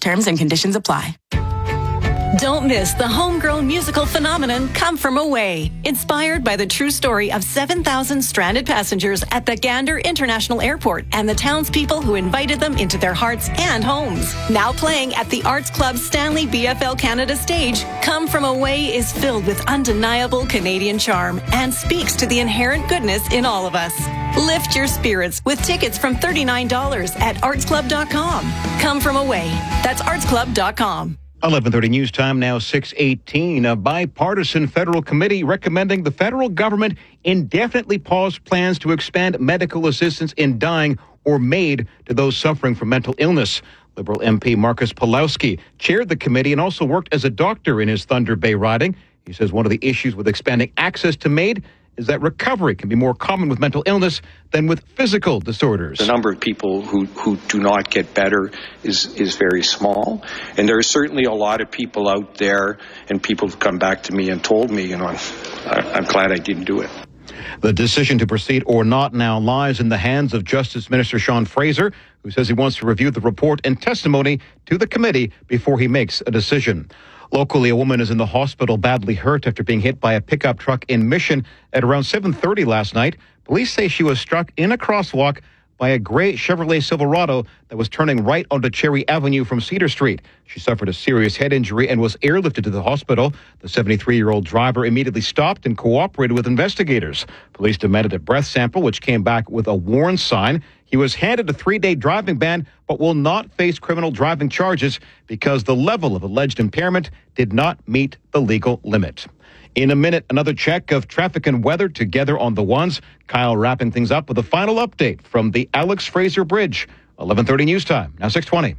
Terms and conditions apply. Don't miss the homegrown musical phenomenon Come From Away, inspired by the true story of 7,000 stranded passengers at the Gander International Airport and the townspeople who invited them into their hearts and homes. Now playing at the Arts Club Stanley BFL Canada stage, Come From Away is filled with undeniable Canadian charm and speaks to the inherent goodness in all of us. Lift your spirits with tickets from $39 at artsclub.com. Come From Away. That's artsclub.com. 11:30 news time, now 6:18. A bipartisan federal committee recommending the federal government indefinitely pause plans to expand medical assistance in dying or MAID to those suffering from mental illness. Liberal MP Marcus Pawlowski chaired the committee and also worked as a doctor in his Thunder Bay riding. He says one of the issues with expanding access to MAID is that recovery can be more common with mental illness than with physical disorders. The number of people who do not get better is very small. And there are certainly a lot of people out there, and people have come back to me and told me, I'm glad I didn't do it. The decision to proceed or not now lies in the hands of Justice Minister Sean Fraser, who says he wants to review the report and testimony to the committee before he makes a decision. Locally, a woman is in the hospital badly hurt after being hit by a pickup truck in Mission at around 7:30 last night. Police say she was struck in a crosswalk by a gray Chevrolet Silverado that was turning right onto Cherry Avenue from Cedar Street. She suffered a serious head injury and was airlifted to the hospital. The 73-year-old driver immediately stopped and cooperated with investigators. Police demanded a breath sample, which came back with a warn sign. He was handed a 3-day driving ban, but will not face criminal driving charges because the level of alleged impairment did not meet the legal limit. In a minute, another check of traffic and weather together on the ones. Kyle wrapping things up with a final update from the Alex Fraser Bridge. 11:30 news time, now 6:20.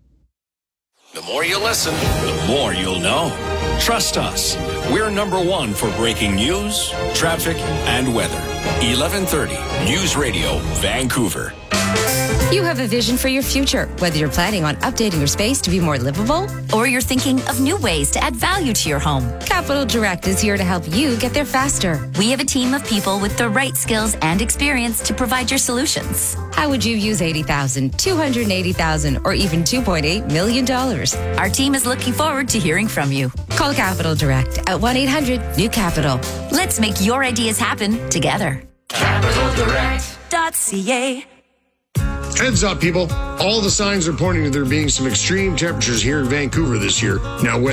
The more you listen, the more you'll know. Trust us. We're number one for breaking news, traffic, and weather. 11:30 News Radio, Vancouver. You have a vision for your future, whether you're planning on updating your space to be more livable, or you're thinking of new ways to add value to your home. Capital Direct is here to help you get there faster. We have a team of people with the right skills and experience to provide your solutions. How would you use $80,000, $280,000, or even $2.8 million? Our team is looking forward to hearing from you. Call Capital Direct at 1-800-NEW-CAPITAL. Let's make your ideas happen together. CapitalDirect.ca. Heads up, people. All the signs are pointing to there being some extreme temperatures here in Vancouver this year. Now, whether